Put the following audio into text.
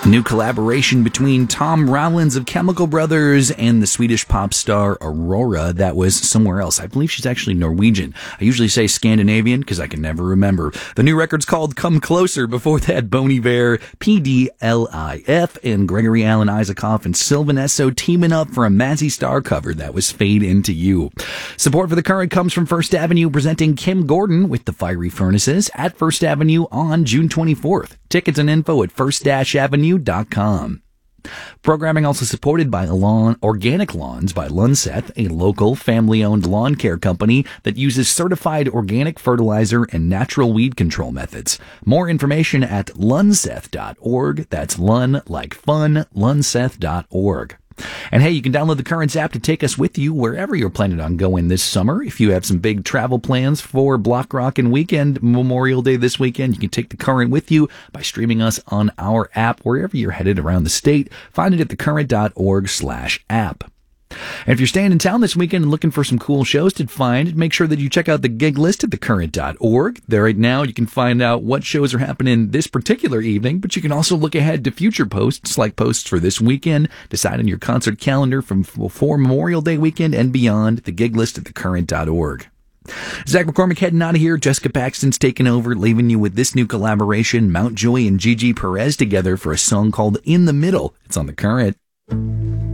New collaboration between Tom Rowlands of Chemical Brothers and the Swedish pop star Aurora. That was somewhere else. I believe she's actually Norwegian. I usually say Scandinavian because I can never remember. The new record's called Come Closer. Before that, Bon Iver, PDLIF, and Gregory Alan Isaacoff and Sylvan Esso teaming up for a Mazzy Star cover. That was Fade Into You. Support for The Current comes from First Avenue, presenting Kim Gordon with the Fiery Furnaces at First Avenue on June 24th. Tickets and info at first-avenue.com. Programming also supported by Organic Lawns by Lunseth, a local family-owned lawn care company that uses certified organic fertilizer and natural weed control methods. More information at lunseth.org. That's Lun like fun, lunseth.org. And hey, you can download the Currents app to take us with you wherever you're planning on going this summer. If you have some big travel plans for Block Rockin' Weekend, Memorial Day this weekend, you can take the Current with you by streaming us on our app wherever you're headed around the state. Find it at thecurrent.org/app. And if you're staying in town this weekend and looking for some cool shows to find, make sure that you check out the gig list at thecurrent.org. There right now you can find out what shows are happening this particular evening, but you can also look ahead to future posts, like posts for this weekend, decide on your concert calendar for Memorial Day weekend and beyond. The gig list at thecurrent.org. Zach McCormick heading out of here. Jessica Paxton's taking over, leaving you with this new collaboration, Mountjoy and Gigi Perez together for a song called In the Middle. It's on The Current.